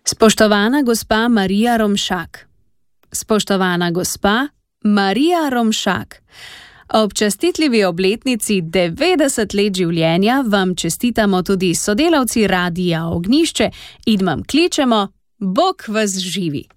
Spoštovana gospa Marija Romšak. Spoštovana gospa Marija Romšak. Ob častitljivi obletnici 90 let življenja vam čestitamo tudi sodelavci Radia Ognjišče in vam kličemo: Bog vas živi!